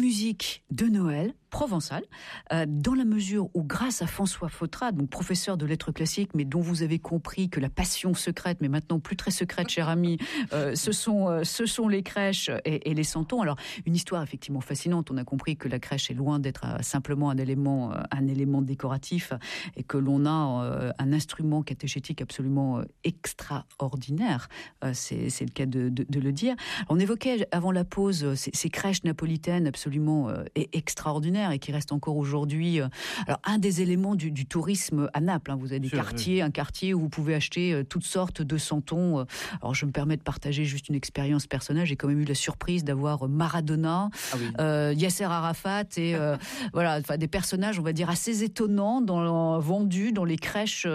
musique de Noël provençale, dans la mesure où, grâce à François Fautrade, donc professeur de lettres classiques, mais dont vous avez compris que la passion secrète, mais maintenant plus très secrète, cher ami, ce sont les crèches et les santons. Alors, une histoire effectivement fascinante. On a compris que la crèche est loin d'être simplement un élément décoratif, et que l'on a un instrument catéchétique absolument extraordinaire. C'est le cas de le dire. On évoquait avant la pause ces crèches napolitaines absolument extraordinaires, et qui restent encore aujourd'hui alors un des éléments du tourisme à Naples. Vous avez des quartiers, un quartier où vous pouvez acheter toutes sortes de santons. Alors je me permets de partager juste une expérience personnelle. J'ai quand même eu la surprise d'avoir Maradona, Yasser Arafat et voilà, enfin des personnages, on va dire, assez étonnants vendus dans les crèches.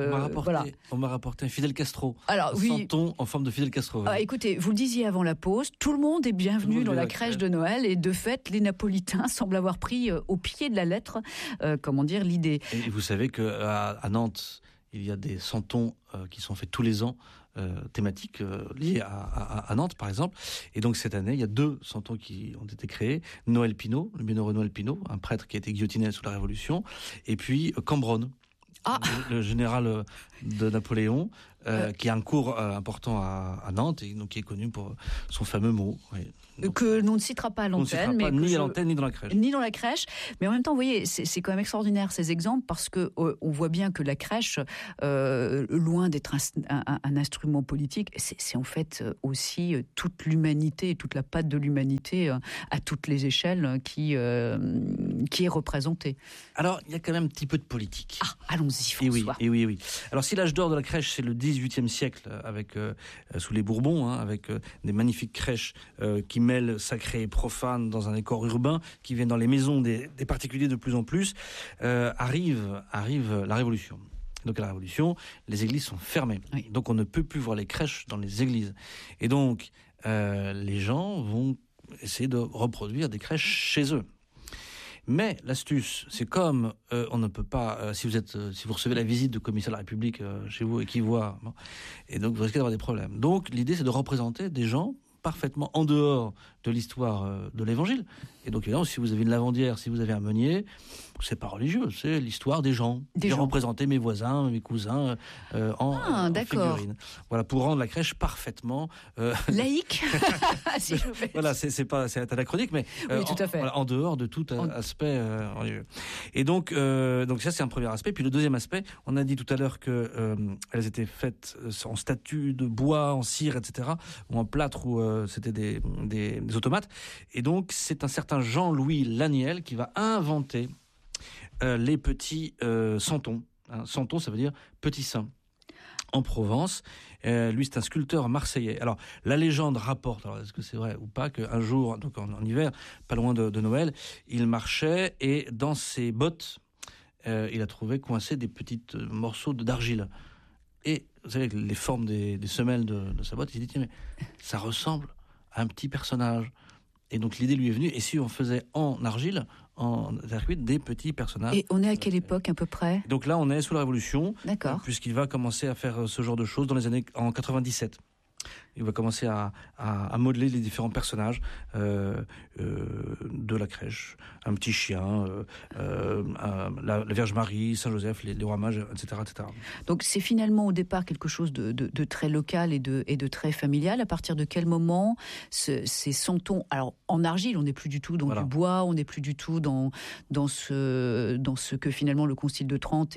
On m'a rapporté un Fidel Castro. Alors oui, santon en forme de Fidel Castro. Écoutez, vous le disiez avant la pause, tout le monde est bienvenu dans la crèche de Noël, et de fait, les Napolitains semblent avoir pris au pied de la lettre, l'idée. Et vous savez qu'à Nantes, il y a des santons qui sont faits tous les ans, thématiques liées à Nantes, par exemple. Et donc, cette année, il y a 2 santons qui ont été créés. Noël Pinault, le bienheureux Noël Pinault, un prêtre qui a été guillotiné sous la Révolution. Et puis, Cambronne. Le général de Napoléon, qui a un cours important à Nantes, et donc qui est connu pour son fameux mot. Oui. Donc, que l'on ne citera pas à l'antenne. Ni à l'antenne, ni dans la crèche. Ni dans la crèche. Mais en même temps, vous voyez, c'est quand même extraordinaire ces exemples, parce que on voit bien que la crèche, loin d'être un instrument politique, c'est en fait aussi toute l'humanité, et toute la patte de l'humanité à toutes les échelles qui est représentée. Alors, il y a quand même un petit peu de politique. Allons-y, François. Et oui. Alors, si l'âge d'or de la crèche, c'est le XVIIIe siècle, avec sous les Bourbons, avec des magnifiques crèches qui mêlent sacré et profane dans un décor urbain, qui viennent dans les maisons des particuliers de plus en plus, arrive la Révolution. Donc à la Révolution, les églises sont fermées. Oui. Donc on ne peut plus voir les crèches dans les églises. Et donc les gens vont essayer de reproduire des crèches chez eux. Mais l'astuce, c'est comme on ne peut pas, si vous recevez la visite de commissaire de la République chez vous et qui voit, et donc vous risquez d'avoir des problèmes. Donc l'idée, c'est de représenter des gens parfaitement en dehors de l'histoire de l'Évangile. Et donc évidemment, si vous avez une lavandière, si vous avez un meunier, c'est pas religieux, c'est l'histoire des gens. J'ai représenté mes voisins, mes cousins en figurines. Voilà, pour rendre la crèche parfaitement laïque. Si je fais. Voilà, c'est anachronique, mais oui, tout à fait. En dehors de tout aspect religieux. Et donc ça, c'est un premier aspect. Puis le deuxième aspect, on a dit tout à l'heure que elles étaient faites en statue de bois, en cire, etc., ou en plâtre, ou c'était des automates. Et donc, c'est un certain Jean-Louis Laniel qui va inventer les petits santons. Santon, ça veut dire petit saint. En Provence, lui, c'est un sculpteur marseillais. Alors, la légende rapporte, alors est-ce que c'est vrai ou pas, qu'un jour, donc en hiver, pas loin de Noël, il marchait, et dans ses bottes, il a trouvé coincés des petits morceaux d'argile. Et vous savez, les formes des semelles de sa botte, il s'est dit, tiens, mais ça ressemble à un petit personnage. Et donc l'idée lui est venue, et si on faisait en argile, en circuit, des petits personnages. Et on est à quelle époque à peu près ? Donc là, on est sous la Révolution. D'accord. Puisqu'il va commencer à faire ce genre de choses en 97. Il va commencer à modeler les différents personnages de la crèche. Un petit chien, la Vierge Marie, Saint Joseph, les rois mages, etc., etc. Donc c'est finalement au départ quelque chose de très local et de très familial. À partir de quel moment ces santons, alors en argile, on n'est plus du tout dans du bois, on n'est plus du tout dans ce que finalement le Concile de Trente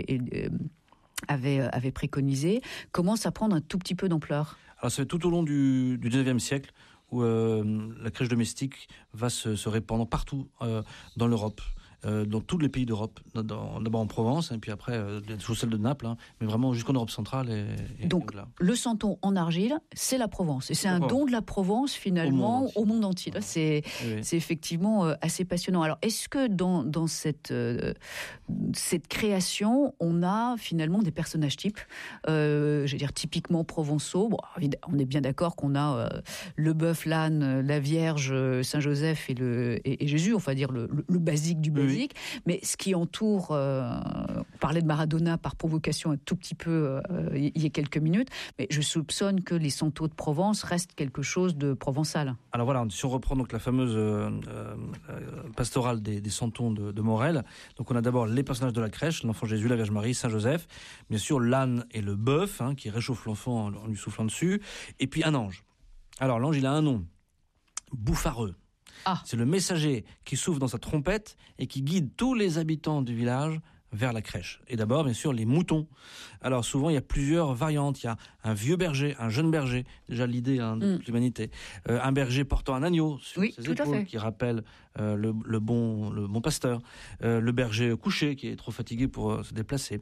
avait préconisé, commence à prendre un tout petit peu d'ampleur. Alors c'est tout au long du 19e siècle où la crèche domestique va se répandre partout dans l'Europe. Dans tous les pays d'Europe, d'abord en Provence, et puis après sous celle de Naples, mais vraiment jusqu'en Europe centrale. Donc, là. Le santon en argile, c'est la Provence. Et c'est un don de la Provence, finalement, au monde entier. Là, c'est effectivement assez passionnant. Alors, est-ce que dans cette création, on a finalement des personnages types, je veux dire, typiquement provençaux? Bon, on est bien d'accord qu'on a le bœuf, l'âne, la Vierge, Saint-Joseph et Jésus, on va dire le basique du basique. physique. Mais ce qui entoure, on parlait de Maradona par provocation un tout petit peu il y a quelques minutes, mais je soupçonne que les santos de Provence restent quelque chose de provençal. Alors voilà, si on reprend donc la fameuse pastorale des santons de Morel, donc on a d'abord les personnages de la crèche, l'enfant Jésus, la Vierge Marie, Saint Joseph, bien sûr l'âne et le bœuf, qui réchauffe l'enfant en lui soufflant dessus, et puis un ange. Alors l'ange, il a un nom, Bouffareux. C'est le messager qui souffle dans sa trompette et qui guide tous les habitants du village vers la crèche. Et d'abord, bien sûr, les moutons. Alors souvent, il y a plusieurs variantes. Il y a un vieux berger, un jeune berger, déjà l'idée de l'humanité. Un berger portant un agneau sur ses épaules, qui rappelle le bon pasteur. Le berger couché, qui est trop fatigué pour se déplacer.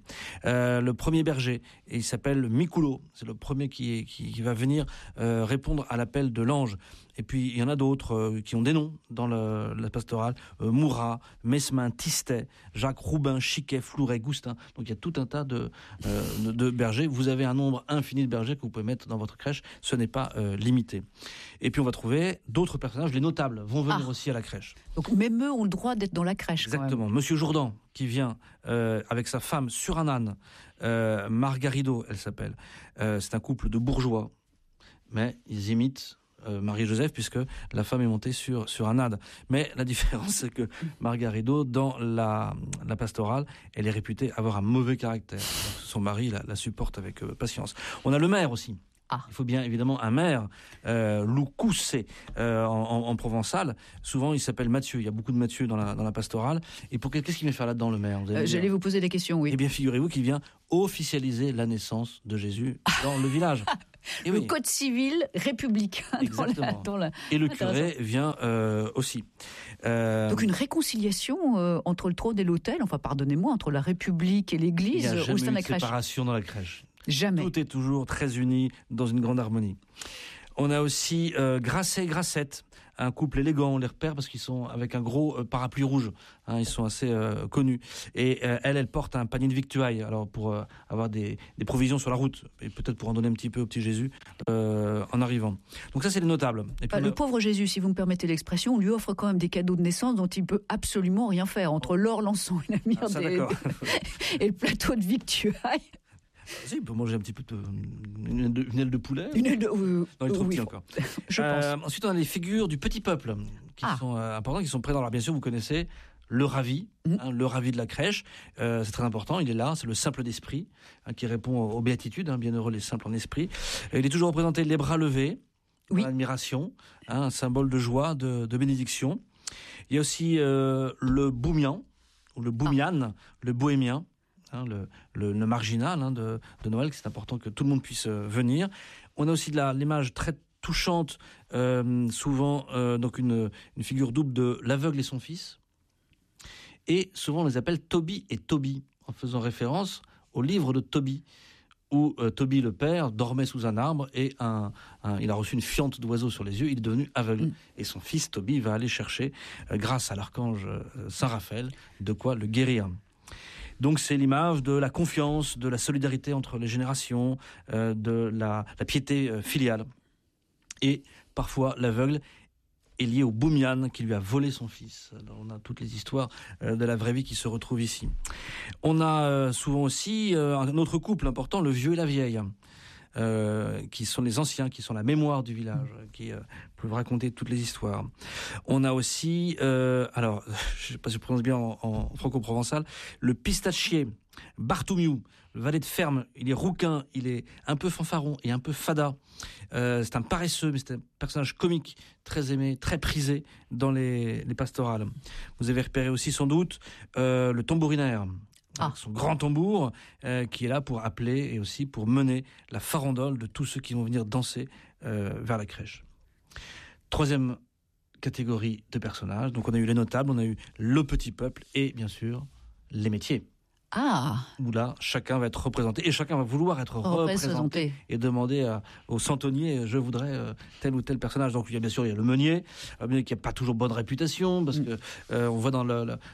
Le premier berger, et il s'appelle Mikulo. C'est le premier qui va venir répondre à l'appel de l'ange. Et puis, il y en a d'autres qui ont des noms dans la pastorale. Moura, Mesmin, Tistet, Jacques, Roubin, Chiquet, Flouret, Goustin. Donc, il y a tout un tas de bergers. Vous avez un nombre infini de bergers que vous pouvez mettre dans votre crèche. Ce n'est pas limité. Et puis, on va trouver d'autres personnages. Les notables vont venir aussi à la crèche. Donc, même eux ont le droit d'être dans la crèche. Exactement. Quand même. Monsieur Jourdan, qui vient avec sa femme sur un âne. Margarido, elle s'appelle. C'est un couple de bourgeois. Mais ils imitent Marie-Joseph, puisque la femme est montée sur un âne. Mais la différence, c'est que Margarido, dans la pastorale, elle est réputée avoir un mauvais caractère. Donc, son mari la supporte avec patience. On a le maire aussi. Il faut bien évidemment un maire, Loucoussé, en provençal. Souvent, il s'appelle Mathieu. Il y a beaucoup de Mathieu dans la pastorale. Et qu'est-ce qu'il vient faire là-dedans, le maire? J'allais vous poser la question, oui. Eh bien, figurez-vous qu'il vient officialiser la naissance de Jésus dans le village. Et le code civil républicain. Exactement. Et le curé vient aussi. Donc une réconciliation entre le trône et l'autel, enfin pardonnez-moi, entre la République et l'Église au sein de la crèche. Il n'y a jamais eu de séparation dans la crèche. Jamais. Tout est toujours très uni dans une grande harmonie. On a aussi Grasset et Grassette, un couple élégant, on les repère parce qu'ils sont avec un gros parapluie rouge. Ils sont assez connus. Et elle porte un panier de victuailles, alors pour avoir des provisions sur la route, et peut-être pour en donner un petit peu au petit Jésus en arrivant. Donc ça, c'est les notables. Et puis, le pauvre Jésus, si vous me permettez l'expression, on lui offre quand même des cadeaux de naissance dont il peut absolument rien faire. Entre l'or, l'encens et la myrrhe et le plateau de victuailles. Si, il peut manger un petit peu une aile de poulet. Une aile de... non, il est trop petit encore. Je pense. Ensuite, on a les figures du petit peuple qui sont importantes, qui sont présents. Alors, bien sûr, vous connaissez le ravi, le ravi de la crèche. C'est très important, il est là, c'est le simple d'esprit qui répond aux béatitudes, bienheureux les simples en esprit. Il est toujours représenté les bras levés, l'admiration, un symbole de joie, de bénédiction. Il y a aussi le boumian, ou le boumian, le bohémien. Le marginal de Noël, que c'est important que tout le monde puisse venir. On a aussi l'image très touchante, souvent donc une figure double de l'aveugle et son fils. Et souvent on les appelle Toby et Toby, en faisant référence au livre de Toby, où Toby le père dormait sous un arbre et il a reçu une fiente d'oiseau sur les yeux, il est devenu aveugle. Et son fils Toby va aller chercher, grâce à l'archange Saint Raphaël, de quoi le guérir. Donc c'est l'image de la confiance, de la solidarité entre les générations, de la piété filiale. Et parfois l'aveugle est lié au boumian qui lui a volé son fils. Alors, on a toutes les histoires de la vraie vie qui se retrouvent ici. On a souvent aussi un autre couple important, le vieux et la vieille. Qui sont les anciens, qui sont la mémoire du village, qui peuvent raconter toutes les histoires. On a aussi, alors, je ne sais pas si je prononce bien en franco-provençal, le pistachier, Barthoumiou, le valet de ferme, il est rouquin, il est un peu fanfaron et un peu fada. C'est un paresseux, mais c'est un personnage comique, très aimé, très prisé dans les pastorales. Vous avez repéré aussi sans doute le tambourinaire. Son grand tambour qui est là pour appeler et aussi pour mener la farandole de tous ceux qui vont venir danser vers la crèche. Troisième catégorie de personnages, donc on a eu les notables, on a eu le petit peuple et bien sûr les métiers. Où là, chacun va être représenté et chacun va vouloir être représenté et demander au centenier, je voudrais tel ou tel personnage. Donc il y a bien sûr le meunier qui n'a pas toujours bonne réputation parce que on voit dans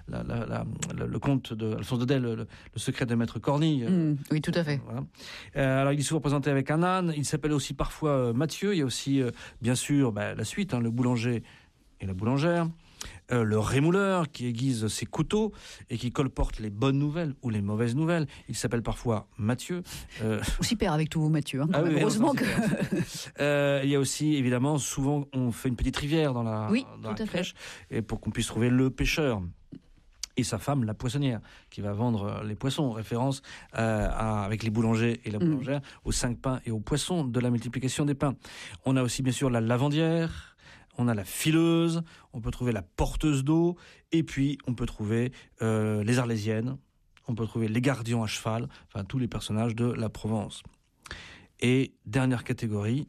le conte d'Alphonse Daudet le secret de Maître Cornille. Oui, tout à fait. Voilà. Alors il est souvent présenté avec un âne. Il s'appelle aussi parfois Mathieu. Il y a aussi bien sûr la suite, le boulanger et la boulangère. le rémouleur qui aiguise ses couteaux et qui colporte les bonnes nouvelles ou les mauvaises nouvelles. Il s'appelle parfois Mathieu. Aussi père avec tous vos Mathieu. Hein, oui, heureusement que... il y a aussi, évidemment, souvent, on fait une petite rivière dans la crèche et pour qu'on puisse trouver le pêcheur. Et sa femme, la poissonnière, qui va vendre les poissons, référence avec les boulangers et la boulangère aux 5 pains et aux poissons de la multiplication des pains. On a aussi bien sûr la lavandière, on a la fileuse, on peut trouver la porteuse d'eau, et puis on peut trouver les arlésiennes, on peut trouver les gardiens à cheval, enfin tous les personnages de la Provence. Et dernière catégorie,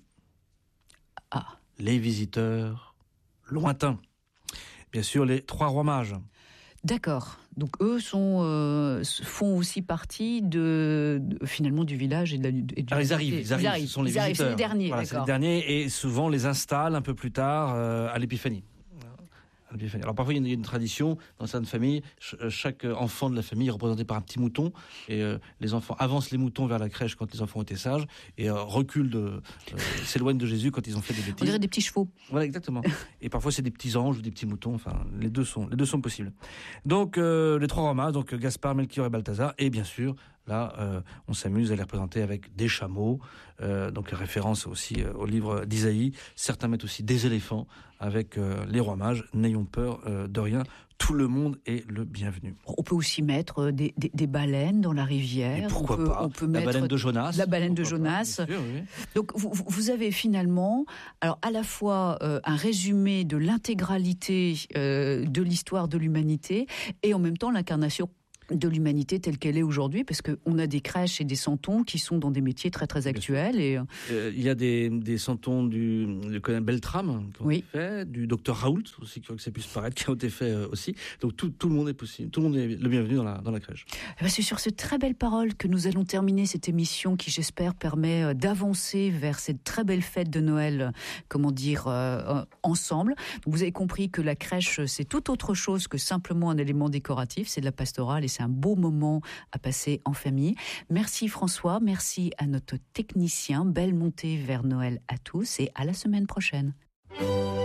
les visiteurs lointains. Bien sûr, les 3 rois mages. D'accord. Donc eux font aussi partie finalement du village et du. Ils arrivent. Ce sont les visiteurs. C'est les derniers. Voilà, c'est les derniers et souvent les installent un peu plus tard à l'Épiphanie. Alors parfois il y a une tradition dans certaines familles, chaque enfant de la famille est représenté par un petit mouton et les enfants avancent les moutons vers la crèche quand les enfants ont été sages et reculent, s'éloignent de Jésus quand ils ont fait des bêtises. On dirait des petits chevaux. Voilà, exactement. Et parfois c'est des petits anges ou des petits moutons, enfin les deux sont possibles. Donc les 3 rois mages, donc Gaspard, Melchior et Balthazar, et bien sûr là on s'amuse à les représenter avec des chameaux, donc référence aussi au livre d'Isaïe. Certains mettent aussi des éléphants avec les rois mages. N'ayons peur de rien, tout le monde est le bienvenu. On peut aussi mettre des baleines dans la rivière. Et pourquoi pas on peut la mettre baleine de Jonas. La baleine de Jonas. Bien sûr, oui. Donc vous avez finalement, alors à la fois un résumé de l'intégralité de l'histoire de l'humanité et en même temps l'incarnation de l'humanité telle qu'elle est aujourd'hui, parce qu'on a des crèches et des santons qui sont dans des métiers très très actuels. Et il y a des santons du colonel Beltrame qui ont été faits, du docteur Raoult aussi, qui ça puisse paraître, qui ont été faits aussi. Donc tout le monde est possible, tout le monde est le bienvenu dans la crèche. C'est sur ces très belles paroles que nous allons terminer cette émission qui, j'espère, permet d'avancer vers cette très belle fête de Noël, ensemble. Donc, vous avez compris que la crèche, c'est tout autre chose que simplement un élément décoratif, c'est de la pastorale et c'est un beau moment à passer en famille. Merci François, merci à notre technicien. Belle montée vers Noël à tous et à la semaine prochaine.